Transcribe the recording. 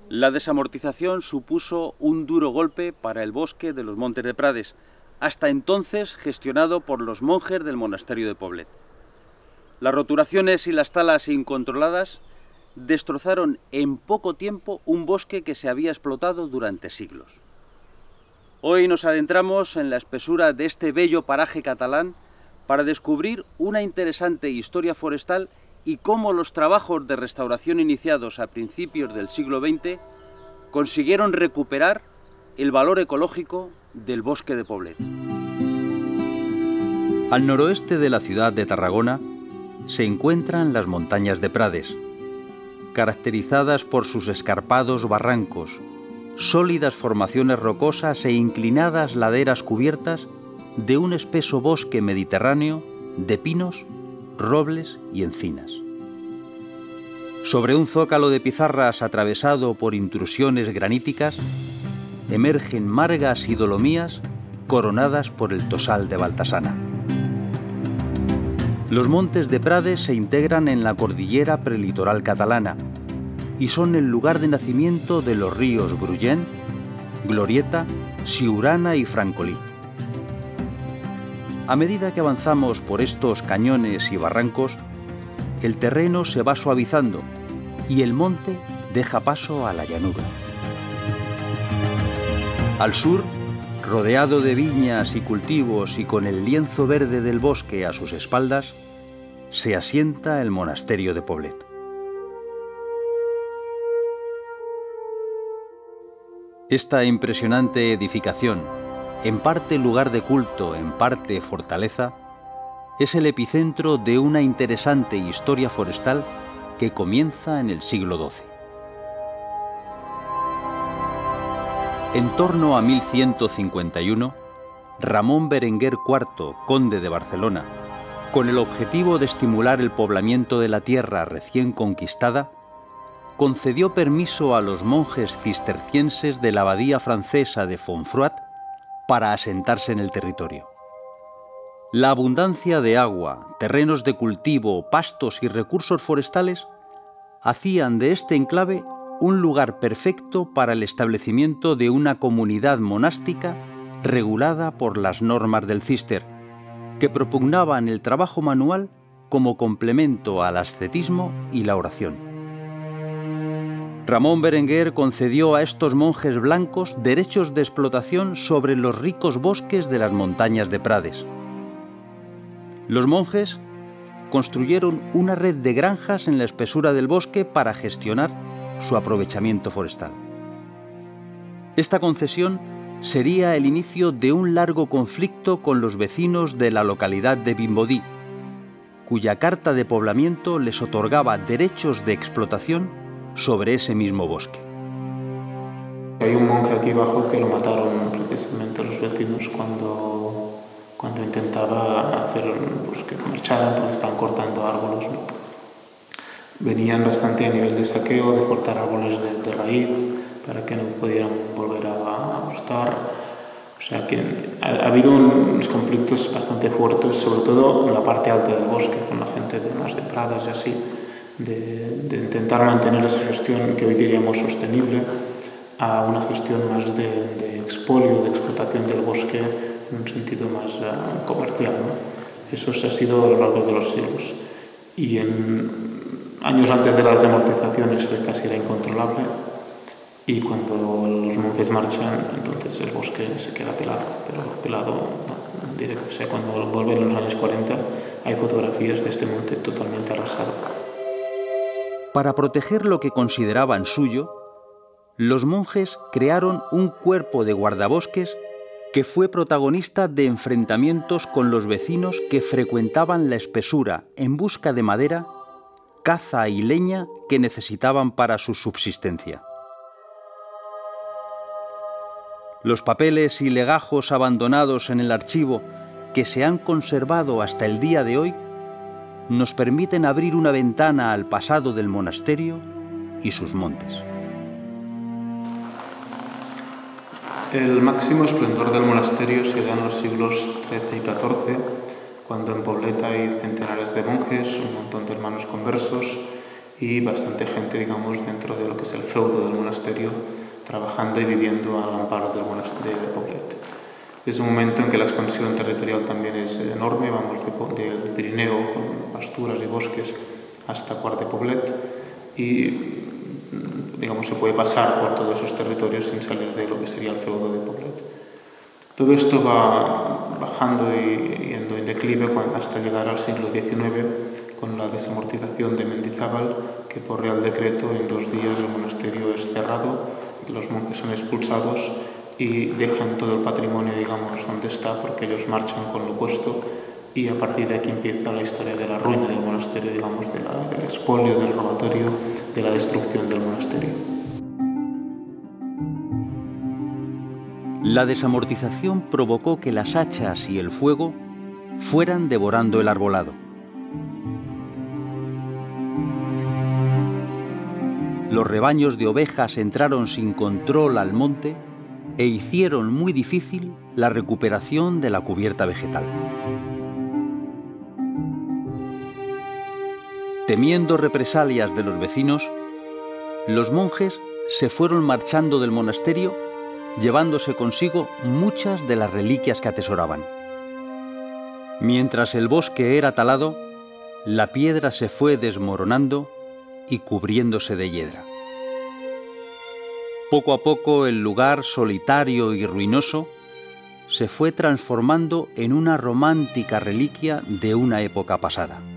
La desamortización supuso un duro golpe para el bosque de los Montes de Prades, hasta entonces gestionado por los monjes del monasterio de Poblet. Las roturaciones y las talas incontroladas destrozaron en poco tiempo un bosque que se había explotado durante siglos. Hoy nos adentramos en la espesura de este bello paraje catalán para descubrir una interesante historia forestal y cómo los trabajos de restauración iniciados a principios del siglo XX consiguieron recuperar el valor ecológico del bosque de Poblet. Al noroeste de la ciudad de Tarragona se encuentran las montañas de Prades, caracterizadas por sus escarpados barrancos, sólidas formaciones rocosas e inclinadas laderas cubiertas de un espeso bosque mediterráneo de pinos, robles y encinas. Sobre un zócalo de pizarras atravesado por intrusiones graníticas, emergen margas y dolomías coronadas por el tosal de Baltasana. Los montes de Prades se integran en la cordillera prelitoral catalana y son el lugar de nacimiento de los ríos Brugent, Glorieta, Siurana y Francolí. A medida que avanzamos por estos cañones y barrancos, el terreno se va suavizando y el monte deja paso a la llanura. Al sur, rodeado de viñas y cultivos y con el lienzo verde del bosque a sus espaldas, se asienta el monasterio de Poblet. Esta impresionante edificación, en parte lugar de culto, en parte fortaleza, es el epicentro de una interesante historia forestal que comienza en el siglo XII. En torno a 1151, Ramón Berenguer IV, conde de Barcelona, con el objetivo de estimular el poblamiento de la tierra recién conquistada, concedió permiso a los monjes cistercienses de la abadía francesa de Fontfroid para asentarse en el territorio. La abundancia de agua, terrenos de cultivo, pastos y recursos forestales hacían de este enclave un lugar perfecto para el establecimiento de una comunidad monástica regulada por las normas del Cister, que propugnaban el trabajo manual como complemento al ascetismo y la oración. Ramón Berenguer concedió a estos monjes blancos derechos de explotación sobre los ricos bosques de las montañas de Prades. Los monjes construyeron una red de granjas en la espesura del bosque para gestionar su aprovechamiento forestal. Esta concesión sería el inicio de un largo conflicto con los vecinos de la localidad de Vimbodí, cuya carta de poblamiento les otorgaba derechos de explotación sobre ese mismo bosque. Hay un monje aquí abajo que lo mataron precisamente los vecinos cuando intentaba hacer que marcharan porque estaban cortando árboles, ¿no? Venían bastante a nivel de saqueo, de cortar árboles de raíz para que no pudieran volver a brotar. O sea que ha habido unos conflictos bastante fuertes, sobre todo en la parte alta del bosque, con la gente más de pradas y así, de intentar mantener esa gestión que hoy diríamos sostenible a una gestión más de expolio, de explotación del bosque en un sentido más comercial, ¿no? Eso se ha sido a lo largo de los siglos. Y en años antes de la desamortización eso casi era incontrolable, y cuando los monjes marchan, entonces el bosque se queda pelado, pero pelado, no directo. O sea, cuando vuelven en los años 40 hay fotografías de este monte totalmente arrasado. Para proteger lo que consideraban suyo, los monjes crearon un cuerpo de guardabosques que fue protagonista de enfrentamientos con los vecinos que frecuentaban la espesura en busca de madera, caza y leña que necesitaban para su subsistencia. Los papeles y legajos abandonados en el archivo que se han conservado hasta el día de hoy nos permiten abrir una ventana al pasado del monasterio y sus montes. El máximo esplendor del monasterio se da en los siglos XIII y XIV, cuando en Poblet hay centenares de monjes, un montón de hermanos conversos y bastante gente, digamos, dentro de lo que es el feudo del monasterio, trabajando y viviendo al amparo del monasterio de Poblet. Es un momento en que la expansión territorial también es enorme, vamos del Pirineo con pasturas y bosques hasta Quart de Poblet y digamos se puede pasar por todos esos territorios sin salir de lo que sería el feudo de Poblet. Todo esto va bajando y yendo en declive hasta llegar al siglo XIX con la desamortización de Mendizábal, que por real decreto en 2 días el monasterio es cerrado, los monjes son expulsados y dejan todo el patrimonio, digamos, donde está, porque ellos marchan con lo puesto, y a partir de aquí empieza la historia de la ruina del monasterio, digamos, del expolio, del robatorio, de la destrucción del monasterio. La desamortización provocó que las hachas y el fuego fueran devorando el arbolado. Los rebaños de ovejas entraron sin control al monte e hicieron muy difícil la recuperación de la cubierta vegetal. Temiendo represalias de los vecinos, los monjes se fueron marchando del monasterio, llevándose consigo muchas de las reliquias que atesoraban. Mientras el bosque era talado, la piedra se fue desmoronando y cubriéndose de hiedra. Poco a poco el lugar solitario y ruinoso se fue transformando en una romántica reliquia de una época pasada.